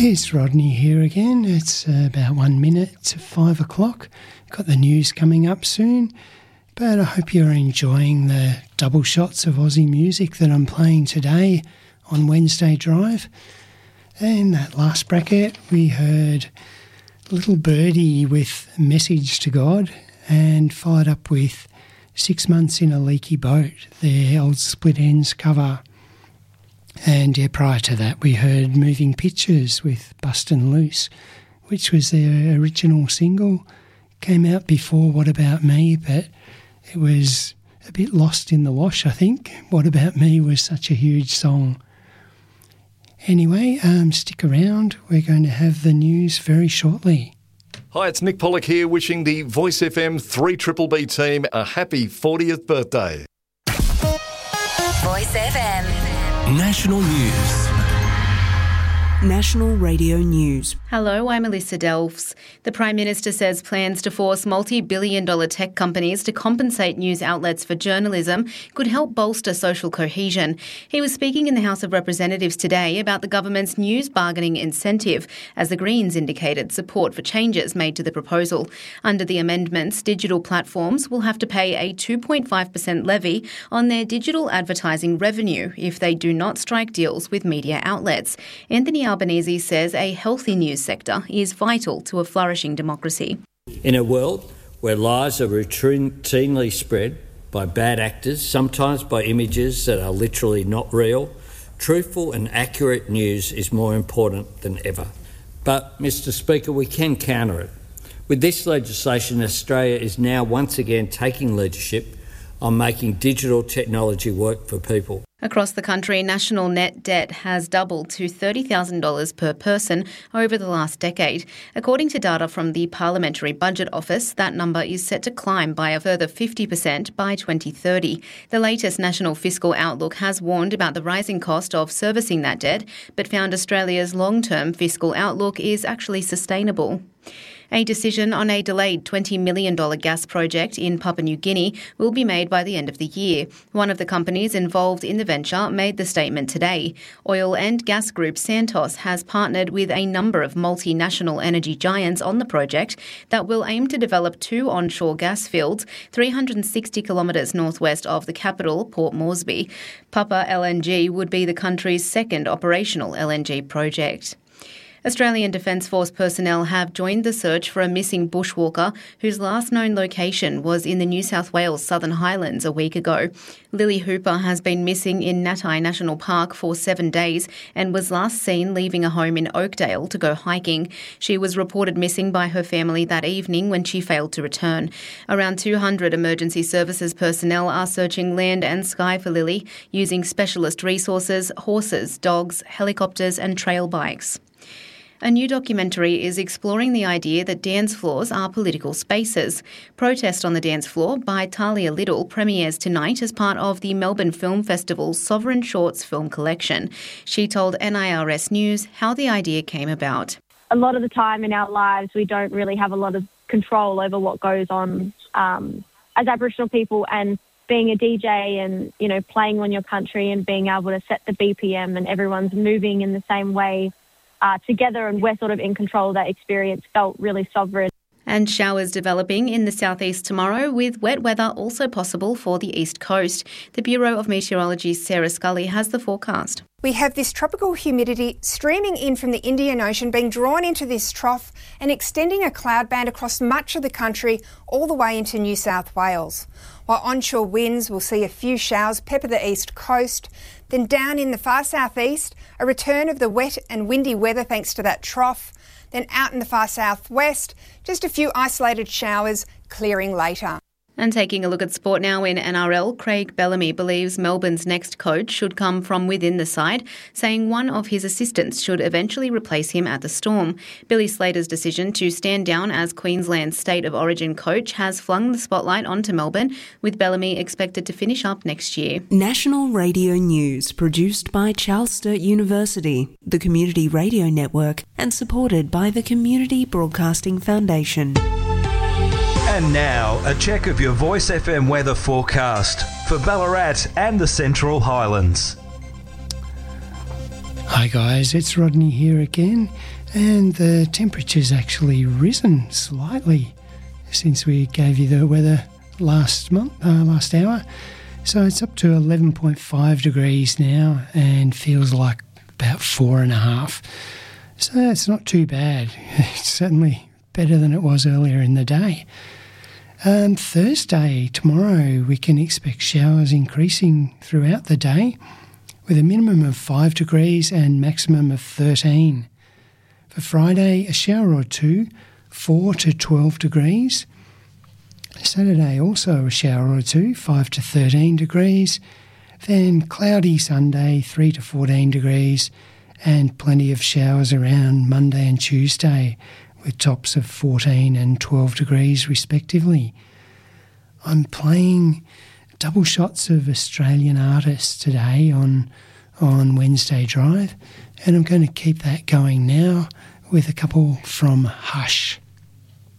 It's Rodney here again. It's about 1 minute to 5 o'clock. Got the news coming up soon, but I hope you're enjoying the double shots of Aussie music that I'm playing today on Wednesday Drive. In that last bracket, we heard Little Birdie with Message to God and followed up with 6 Months in a Leaky Boat, their old Split Enz cover. And prior to that, we heard Moving Pictures with Bustin' Loose, which was their original single. Came out before What About Me, but it was a bit lost in the wash, I think. What About Me was such a huge song. Anyway, stick around. We're going to have the news very shortly. Hi, it's Nick Pollock here, wishing the Voice FM 3BBB team a happy 40th birthday. Voice FM. National News. National Radio News. Hello, I'm Alyssa Delfs. The Prime Minister says plans to force multi-billion-dollar tech companies to compensate news outlets for journalism could help bolster social cohesion. He was speaking in the House of Representatives today about the government's news bargaining incentive, as the Greens indicated support for changes made to the proposal. Under the amendments, digital platforms will have to pay a 2.5% levy on their digital advertising revenue if they do not strike deals with media outlets. Anthony Albanese says a healthy news sector is vital to a flourishing democracy. In a world where lies are routinely spread by bad actors, sometimes by images that are literally not real, truthful and accurate news is more important than ever. But, Mr. Speaker, we can counter it. With this legislation, Australia is now once again taking leadership on making digital technology work for people. Across the country, national net debt has doubled to $30,000 per person over the last decade. According to data from the Parliamentary Budget Office, that number is set to climb by a further 50% by 2030. The latest National Fiscal Outlook has warned about the rising cost of servicing that debt, but found Australia's long-term fiscal outlook is actually sustainable. A decision on a delayed $20 million gas project in Papua New Guinea will be made by the end of the year. One of the companies involved in the venture made the statement today. Oil and gas group Santos has partnered with a number of multinational energy giants on the project that will aim to develop 2 onshore gas fields 360 kilometres northwest of the capital, Port Moresby. Papua LNG would be the country's second operational LNG project. Australian Defence Force personnel have joined the search for a missing bushwalker whose last known location was in the New South Wales Southern Highlands a week ago. Lily Hooper has been missing in Natai National Park for 7 days and was last seen leaving a home in Oakdale to go hiking. She was reported missing by her family that evening when she failed to return. Around 200 emergency services personnel are searching land and sky for Lily using specialist resources, horses, dogs, helicopters and trail bikes. A new documentary is exploring the idea that dance floors are political spaces. Protest on the Dance Floor by Talia Little premieres tonight as part of the Melbourne Film Festival's Sovereign Shorts film collection. She told NIRS News how the idea came about. A lot of the time in our lives, we don't really have a lot of control over what goes on as Aboriginal people, and being a DJ and, you know, playing on your country and being able to set the BPM and everyone's moving in the same way together, and we're sort of in control of that experience, felt really sovereign. And showers developing in the southeast tomorrow, with wet weather also possible for the east coast. The Bureau of Meteorology's Sarah Scully has the forecast. We have this tropical humidity streaming in from the Indian Ocean, being drawn into this trough and extending a cloud band across much of the country all the way into New South Wales. While onshore winds will see a few showers pepper the east coast, then down in the far southeast, a return of the wet and windy weather thanks to that trough. Then out in the far southwest, just a few isolated showers clearing later. And taking a look at sport now in NRL, Craig Bellamy believes Melbourne's next coach should come from within the side, saying one of his assistants should eventually replace him at the Storm. Billy Slater's decision to stand down as Queensland's State of Origin coach has flung the spotlight onto Melbourne, with Bellamy expected to finish up next year. National Radio News, produced by Charles Sturt University, the Community Radio Network, and supported by the Community Broadcasting Foundation. And now, a check of your Voice FM weather forecast for Ballarat and the Central Highlands. Hi guys, it's Rodney here again, and the temperature's actually risen slightly since we gave you the weather last hour. So it's up to 11.5 degrees now and feels like about 4.5. So it's not too bad. It's certainly better than it was earlier in the day. Thursday, tomorrow, we can expect showers increasing throughout the day with a minimum of 5 degrees and maximum of 13. For Friday, a shower or two, 4 to 12 degrees. Saturday, also a shower or two, 5 to 13 degrees. Then cloudy Sunday, 3 to 14 degrees. And plenty of showers around Monday and Tuesday with tops of 14 and 12 degrees respectively. I'm playing double shots of Australian artists today on Wednesday Drive, and I'm going to keep that going now with a couple from Hush.